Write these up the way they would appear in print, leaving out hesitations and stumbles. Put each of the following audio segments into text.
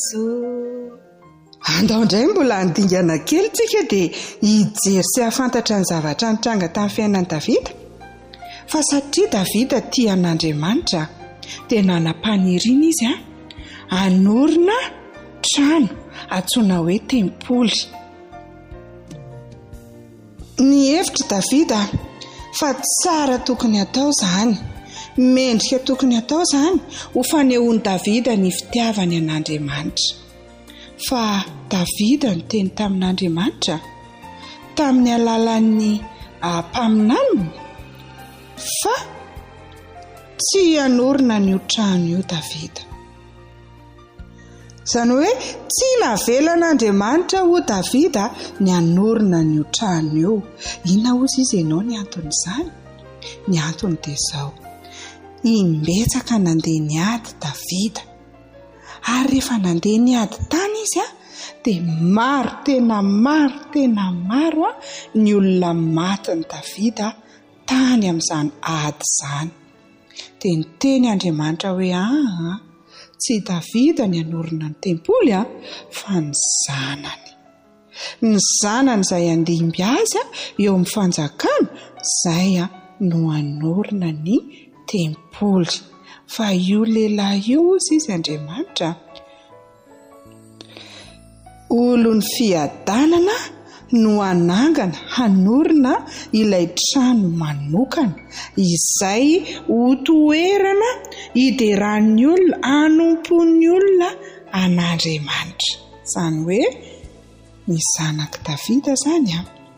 Jesoa. Andao indray mbola handingana kely tsika dia hijery sy hafantatra ny zavatra nitranga tamin'ny fiainan'i Davida. Fa satria Davida tia an'Andriamanitra dia nanam-paniriana izy hanorina trano antsoina hoe tempoly. Ny hevitra Davida fa tsara tokony atao izany, mendrika tokony atao izany ho fanehoan'i Davida ny fitiavany an'Andriamanitra. Fa Davida no teny tamin'Andriamanitra tamin'ny alalan'ny mpaminaminy fa tsy hanorina n'io trano io Davida. Izany hoe tsy navelan'Andriamanitra ho Davida ny hanorina n'io trano io. Inona ozy izy ianao ny anton'izany? Ny antony dia izao: imbetsaka nandeha niady Davida, ary rehefa nandeha niady tany izy dia maro tena maro ny olona matiny Davida tany amin'izany ady izany. Dia niteny Andriamanitra hoe tsy Davida ny hanorina ny tempoly fa ny zanany izay andimby azy eo amin'ny fanjakana, izay no hanorina ny tempoly. Fa io lehilahy io ozy izy Andriamanitra olony fiadanana no anangana hanorina ilay trano manokana izay hotoerana hideran'ny olona, hanompon'ny olona an'Andriamanitra. Izany hoe ny zanaka Davida izany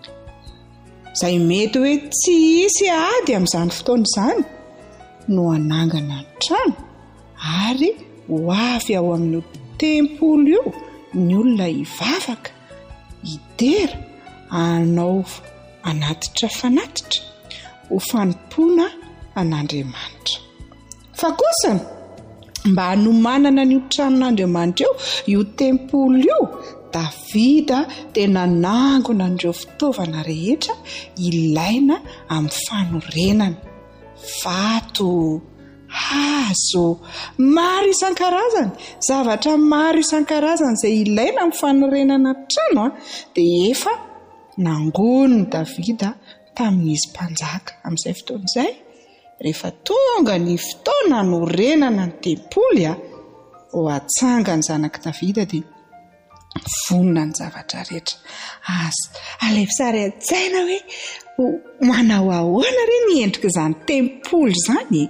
izay mety hoe tsy hisy ady amin'izany fotoana izany no anangana ny trano ary ho avy ao amin'ny tempoly io ny olona hivavaka, hidera, hanao anatitra fanatitra ho fanompoana an'Andriamanitra. Fa kosa mba hanomanana n'io tranon'Andriamanitra io tempoly io, Davida dia nanangona an'ireo fitaovana rehetra ilaina amin'ny fanorenana: vato, hazo, maro isan-karazany, zavatra maro isan-karazany izay ilaina amin'ny fanorenana trano dia efa nangoniny Davida tamin'izy mpanjaka. Amin'izay fotoana izay, rehefa tonga ny fotoana hanorenana ny tempoly ho atsanga ny zanaka Davida dia vonona ny zavatra rehetra. Alefa sary an-tsaina hoe manao ahoana re ny endrika izany tempoly izany?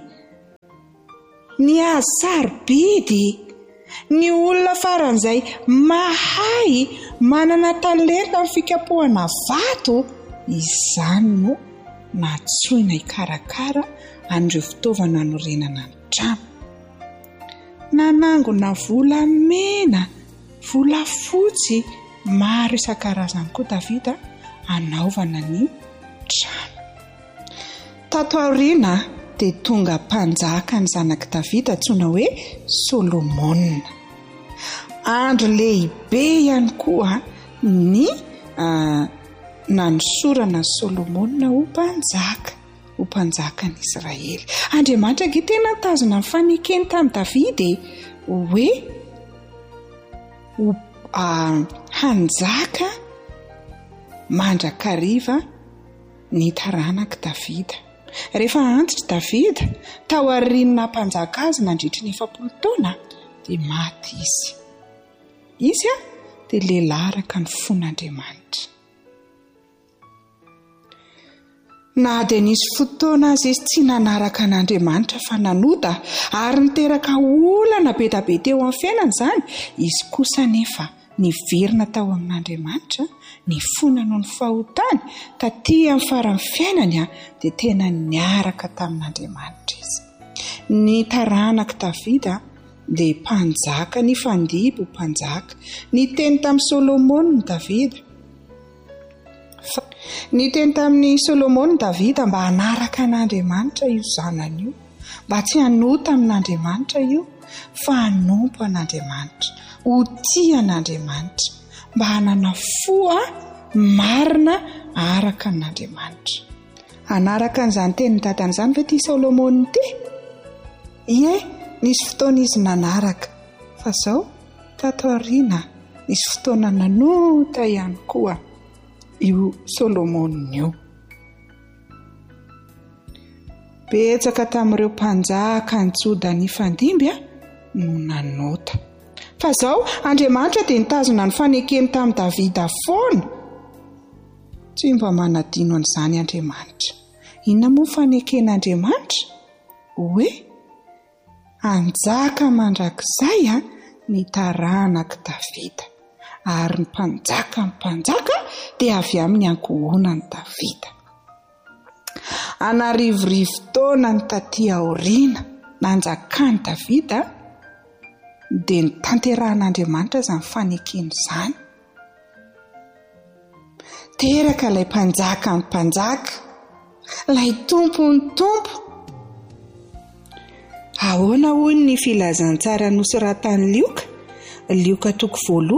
Ny sarobidy, ny olona faran'izay mahay, manana talenta amin'ny fikapohana vato, izany no natsoina hikarakara an'ireo fitaovana hanorenana ny trano. Nanangona volamena, volafotsy, maro isan-karazany koa Davida hanaovana ny trano. Tato aoriana dia tonga mpanjaka ny zanaka Davida antsoina hoe Solomona. Andro lehibe ihany koa ny nanosorana Solomona ho mpanjaka n'Israely. Andriamanitra gie tena tazona ny fanekeny tamin'ny Davida hoe hanjaka mandrakariva ny taranaka Davida. Rehefa antitra Davida tao aoriana mpanjaka azy nandritra ny 70 taona dia maty izy. Izy dia lehilahy araka ny fon'Andriamanitra. Na dia nisy fotoana azy izy tsy nanaraka an'Andriamanitra fa nanoda ary niteraka olana be da be teo amin'ny fiainana izany, izy kosa nefa niverina tao amin'Andriamanitra, ny fonany ny fahotany taty amin'ny faran'ny fiainany dia tena niaraka tamin'Andriamanitra izy. Ny taranaka Davida dia mpanjaka, ny fandibo mpanjaka, ny teny tamin'ny Solomona Davida. Ny teny tamin'ny Solomona Davida mba hanaraka an'Andriamanitra io zanany io, mba tsy hanota amin'Andriamanitra io fa hanompo an'Andriamanitra, ho tia an'Andriamanitra, mba hanana fo marina araka an'Andriamanitra. Hanaraka an'izany teny dadan'izany ve ity Solomona ity? Ie, nisy fotoana izy nanaraka, fa izao tatoriana nisy fotoana nanota ihany koa io Solomona io. Betsaka tamin'ireo mpanjaka ny Joda ny fandimby no nanota. Fa zao Andriamanitra dia nitazona ny fanekeny tamin'ny Davida foana. Tsy mba manadino an'izany Andriamanitra. Inona moa faneken'Andriamanitra? Hoe anjaka mandrakizay ny taranaka Davida, ary ny mpanjaka dia avy amin'ny ankohonan'i Davida. Anarivorivo taona ny taty aoriana nanjakany Davida dia nitanterahan'Andriamanitra izany fanekeny izany. Teraka ilay mpanjaka ny mpanjaka, ilay tompo ny tompo. Ahoana hoy ny filazantsara nosoratan'i Lioka toko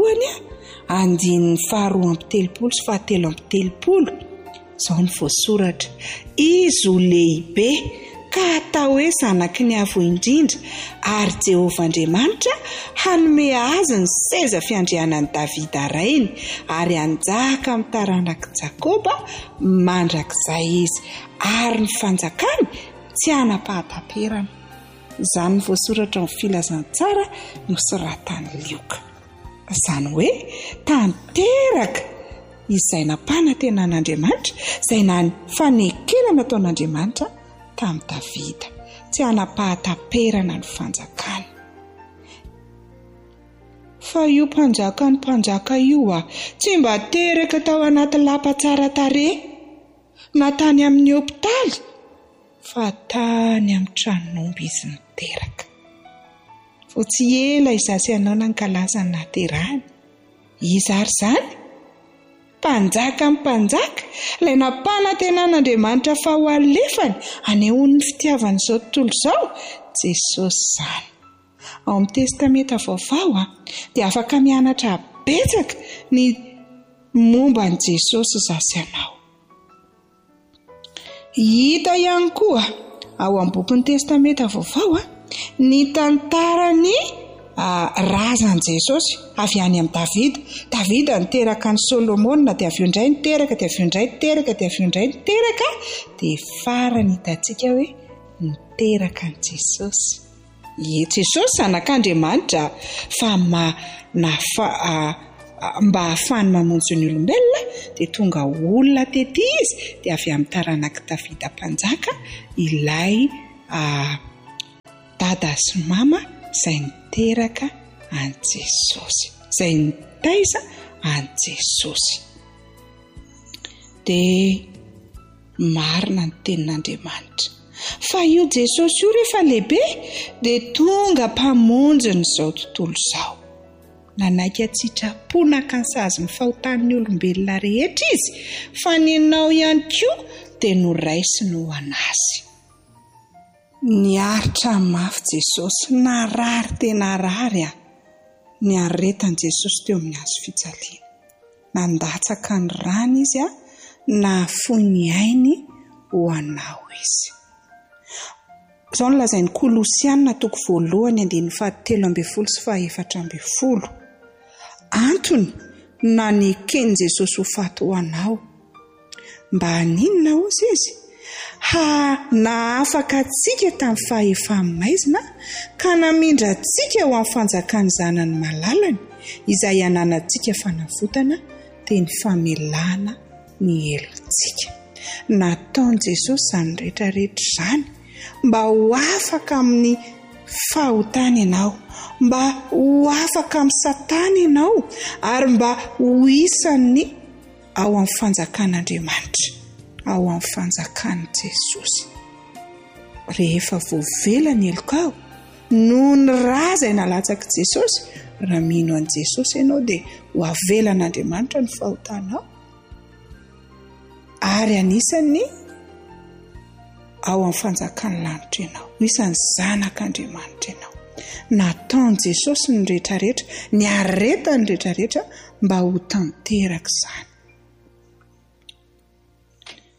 1:2-7:30. Izao ny voasoratra: izy ho lehibe ka atao hoe zanaky ny avo indrindra, ary Jehovah Andriamanitra hanome azy ny seza fiandrianan'i Davida rainy, ary anjaka amin'ny taranaka Jakoba mandrakizay izy, ary ny fanjakany tsy hanapahataperana. Izany ny voasoratra amin'ny filazantsara nosoratan'i Lioka. Izany hoe tanteraka izay nampanantenan'Andriamanitra, izay fanekena nataon'Andriamanitra tamin'i Davida, tsy hanapahataperana ny fanjakany. Fa io mpanjaka io tsy mba teraka tao anaty lapa tsara tarehy na tany amin'ny hopitaly, fa tany amin'ny tranomby izy niteraka. Fo tsy ela izasy ianao nankalaza ny naterahany. Izy ary izany mpanjaka ilay nampanantenan'Andriamanitra fahoalefany anehoany ny fitiavany izao tontolo izao, Jesosy izany. Ao amin'ny testamenta vaovao dia afaka mianatra betsaka ny momba ny Jesosy izasy ianao. Hita ihany koa ao amin'ny bokin'ny testamenta vaovao ny tantarany razan Jesosy avy any amin'ny Davida niteraka ny Solomona, dia avy indray niteraka, dia avy indray niteraka, dia avy indray niteraka, dia farany hitantsika hoe niteraka ny Jesosy. Jesosy zanak'Andriamanitra, fa mba ahafany mamonjy ny olombelona dia tonga olona tety izy, dia avy amin'ny taranaka Davida mpanjaka ilay dada sy mama izay niteraka an Jesosy, izay nitaiza an Jesosy. Dia marina ny tenin'Andriamanitra fa io Jesosy io rehefa lehibe dia tonga mpamonjy n'izao tontolo izao. Nanaiky tsitrapona ny sazy ny fahotan'ny olombelona rehetra izy, fa ninao ihany koa dia noraisiny ho anazy. Niaritra mafy Jesosy, narary tena rary ny aretan'i Jesosy teo amin'ny hazo fijaliana. Nandatsaka ny rano izy nahafoy ny ainy ho anao izy. Izao no lazain'ny Kolosiana toko 1:17-40. Antony nanekeny Jesosy ho faty ho anao. Mba haninona ozy izy? Na afaka antsika tamin'ny fahefa-maizina ka namindra antsika ho amin'ny fanjakany zanany malalany, izay ananantsika fanavotana dia ny famelana ny elontsika. Nataon Jesosy izany rehetrarehetra izany mba ho afaka amin'ny fahotana ianao, mba ho afaka amin'ny Satana ianao, ary mba ho isany ao amin'ny fanjakan'Andriamanitra, ao amin'ny fanjakan'i Jesosy. Rehefa voavela ny elokao noho ny raha izay nalatsaka Jesosy, raha mino an' Jesosy ianao dia ho avelan'Andriamanitra ny fahotanao, ary anisany ao amin'ny fanjakan'ny lanitra ianao, isan'ny zanak'Andriamanitra ianao. Nataon Jesosy ny rehetrarehetra, ny aretany rehetrarehetra mba ho tanteraka izany.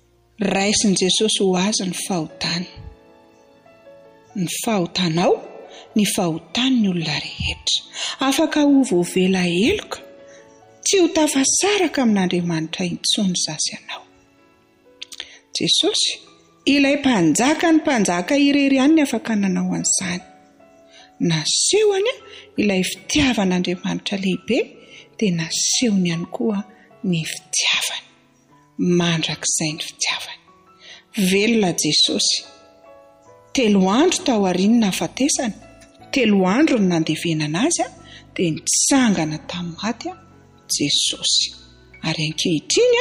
Raisin' Jesosy ho azy ny fahotana. Ny fahotanao ny fahotan'ny olona rehetra. Afaka ho voavela heloka, tsy ho tafasaraka amin'Andriamanitra intsony zasy ianao. Jesosy, ilay mpanjaka ny mpanjaka irery ihany ny afaka nanao an'izany. Nasehony ilay fitiavan'Andriamanitra lehibe dia nasehony ihany koa ny fitiavany. Mandrakizay ny fitiavany. Velona Jesosy. 3 andro tao aoriany nahafatesany, 3 andro ny nandevenana azy dia nitsangana tamin'ny maty Jesosy. Ary ankehitriny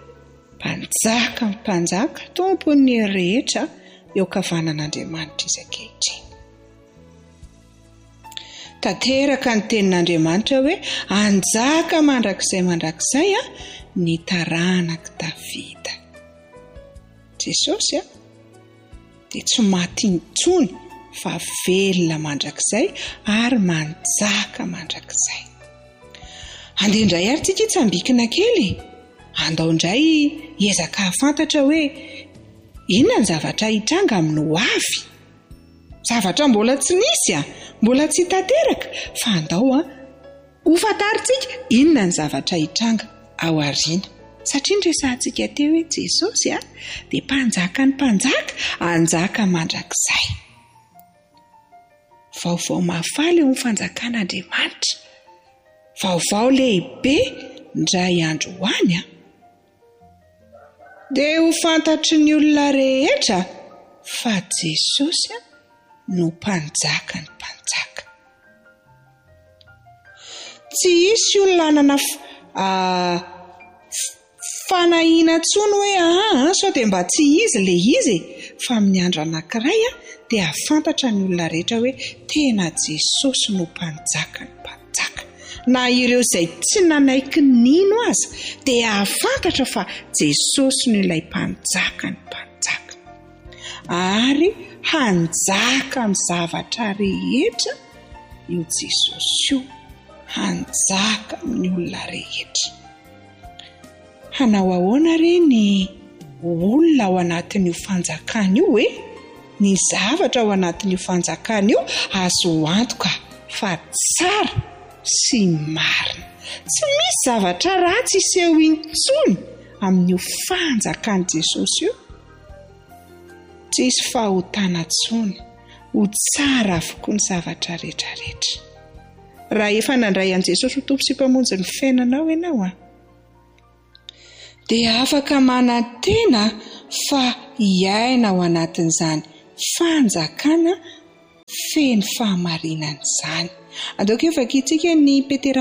mpanjaka tompon'ny rehetra eo kavanan'Andriamanitra izy ankehitriny. Tanteraka ny tenin'Andriamanitra hoe anjaka mandrakizay ny taranaka Davida. Jesosy dia tsy maty intsony fa velona mandrakizay ary manjaka mandrakizay. Andeha indray ary tsika itsambikina kely. Andao indray ezaka hafantatra hoe inona ny zavatra hitranga amin'ny ho avy. Zavatra mbola tsy nisy mbola tsy tanteraka fa andao ho fantaritsika inona ny zavatra hitranga ao aoriana. Satria resahantsika teo hoe Jesosy dia mpanjaka ny mpanjaka, anjaka mandrakizay. Vaovao mahafaly eo amin'ny fanjakan'Andriamanitra. Vaovao lehibe ndray andro hoany dia ho fantatry ny olona rehetra fa Jesosy no mpanjaka ny mpanjaka. Tsy isy olona anana fanahiana tsony hoe sao dia mba tsy izy le izy, fa amin'ny andro anankiray dia hafantatra ny olona rehetra hoe tena Jesosy no mpanjaka ny mpanjaka. Na ireo izay tsy nanaiky nino aza dia hafantatra fa Jesosy no ilay mpanjaka ny mpanjaka. Ary hanjaka amin'ny zavatra rehetra io Jesosy io, hanjaka amin'ny olona rehetra. Hanao ahoana re ny olona ao anatin'io fanjakana io hoe ny zavatra ao anatin'io fanjakana io azo antoka fa tsara sy marina. Tsy misy zavatra ratsy iseho intsony amin'io fanjakan' Jesosy io. Tsisy fahotana intsony, ho tsara avokoa ny zavatra rehetrarehetra. Raha efa nandray an' Jesosy ho tompo sy mpamonjy ny fiainanao ianao dia afaka manantena fa hiaina ao anatin'izany fanjakana feno fahamarinana izany. Andaoko efa kitsika ny Petera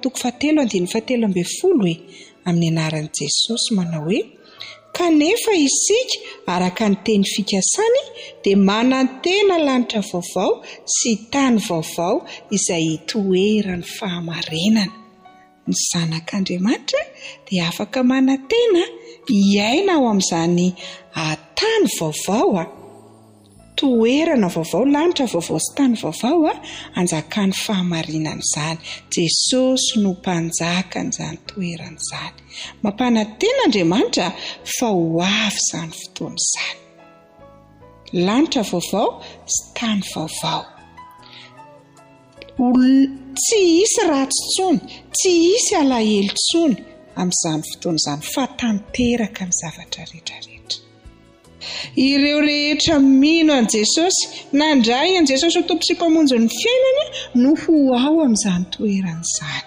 2:7-10 amin'ny anaran'i Jesosy manao hoe kanefa isika araka ny teny fikasany dia manantena lanitra vaovao sy tany vaovao izay hitoeran'ny fahamarinana. Ny zanak'Andriamanitra dia afaka manantena hiaina ao amin'izany tany vaovao, toerana vaovao, lanitra vaovao sy tany vaovao anjakan'ny fahamarinana izany. Jesosy no mpanjaka n'izany toerana izany. Mampanantena Andriamanitra fa ho avy izany fotoana izany. Lanitra vaovao sy tany vaovao. Tsy hisy ratsy intsony, tsy hisy alahelo intsony amin'izany fotoana izany fa tanteraka ny zavatra rehetrarehetra. Ireo rehetra mino an' Jesosy, nandray an' Jesosy ho tompo sy mpamonjy ny fiainany no ho ao amin'izany toerana izany.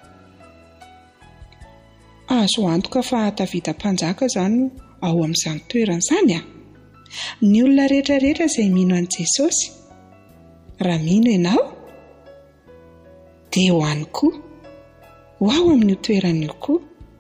Azo antoka fa Davida mpanjaka izany ao amin'izany toerana izany Ny olona rehetrarehetra izay mino an' Jesosy, raha mino ianao dia ho any koa, ho ao amin'ny toerana koa.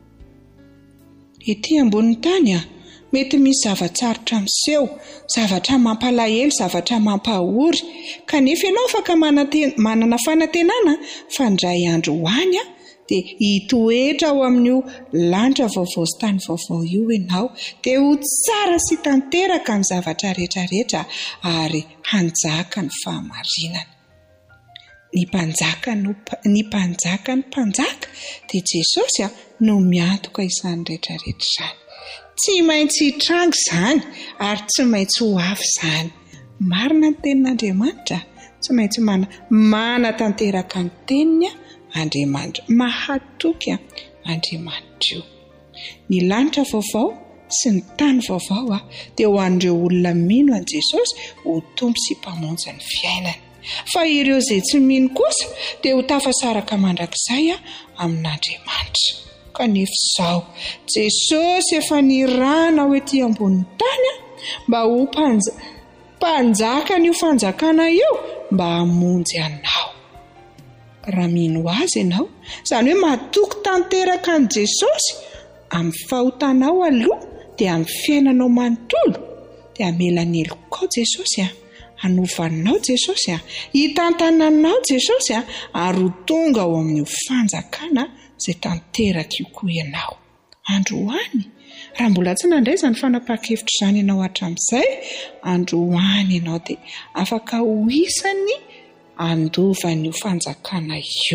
Ety ambonin'ny tany mety misy zavatsarotra miseho, zavatra mampalahelo, zavatra mampahory, kanefa ianao afaka manana fanantenana fa indray andro hoany dia hitoetra ao amin'io lanitra vaovao sy tany vaovao io ianao, dia ho tsara sy tanteraka ny zavatra rehetrarehetra ary hanjaka ny fahamarinana. Ny mpanjaka dia Jesosy no miantoka izany rehetrarehetra izany. Tsy maintsy hitranga izany ary tsy maintsy ho avy izany. Marina ny tenin'Andriamanitra tsy maintsy manatanteraka ny teniny Andriamanitra, mahatoky Andriamanitra io. Ny lanitra vaovao sy ny tany vaovao dia ho an'ireo olona mino an' Jesosy ho tompo sy mpamonjy ny fiainany. Fa ireo izay tsy mino kosa dia ho tafasaraka mandrakizay amin'Andriamanitra. Kanefa izao Jesosy efa nirahana ho etỳ ambonin'ny tany mba ho mpanjaka n'io fanjakana io mba hamonjy anao. Raha mino azy ianao, izany hoe mahatoky tanteraka an' Jesosy amin'ny fahotanao aloha dia amin'ny fiainanao manontolo, dia hamelany elokao Jesosy hanovanao Jesosy hitantananao Jesosy ary ho tonga ao amin'ny fanjakana izay tanteraka io koa ianao. Androany, raha mbola tsy nandray izany fanapahan-kevitra izany ianao hatramin'izay, androany ianao dia afaka ho isany andovan'io fanjakana io.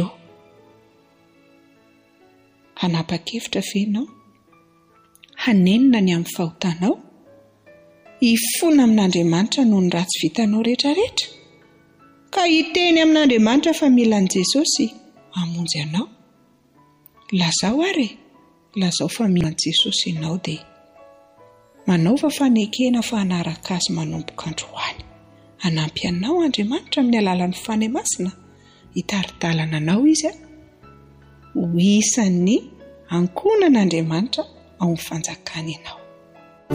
Hanapa-kevitra ve ianao? Hanenina ny amin'ny fahotanao? Hifona amin'Andriamanitra noho ny ratsy vitanao rehetrarehetra? Ka hiteny amin'Andriamanitra fa milan'i Jesosy hamonjy anao? Lazao ary, lazao fa milan'i Jesosy ianao dia manaova fanekena fa hanaraka azy manomboka androany. Hanampy anao Andriamanitra amin'ny alalan'ny fanahy masina, hitaridalana anao izy ho isan'ny ankonan'Andriamanitra ao amin'ny fanjakana ianao.